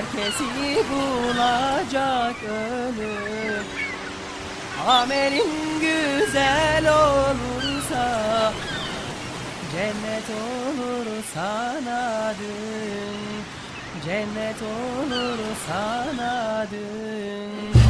herkesi bulacak ölüm. Amelin güzel olursa cennet olur sana dün, cennet olur sana dün.